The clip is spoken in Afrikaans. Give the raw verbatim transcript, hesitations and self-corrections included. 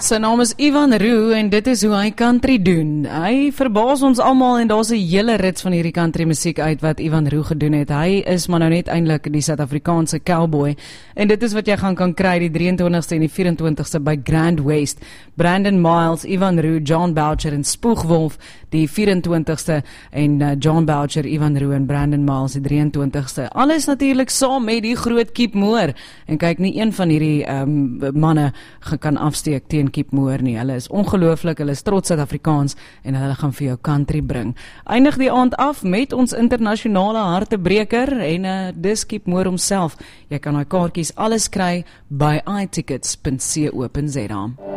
Sy naam is Ivan Roux en dit is hoe hy country doen. Hy verbaas ons almal en daar's 'n hele rits van hierdie country musiek uit wat Ivan Roux gedoen het. Hy is maar nou net eintlik die Suid-Afrikaanse cowboy en dit is wat jy gaan kan kry die drieëntwintigste en die vyf-en-twintigste by Grand West. Brandon Miles, Ivan Roux, John Boucher en Spoegwolf die vyf-en-twintigste en uh, John Boucher, Ivan Roux en Brandon Miles die drieëntwintigste. Alles natuurlik saam met die groot Kiep Moore. En kyk, nie een van hierdie um, manne kan afsteek teen Kiep Moore nie. Hulle is ongelooflik, hulle is trots Suid-Afrikaans en hulle gaan vir jou country bring. Eindig die aand af met ons internasionale hartebreker en uh, dis Kiep Moore homself. Jy kan daai kaartjies alles kry by i tickets punt co punt za.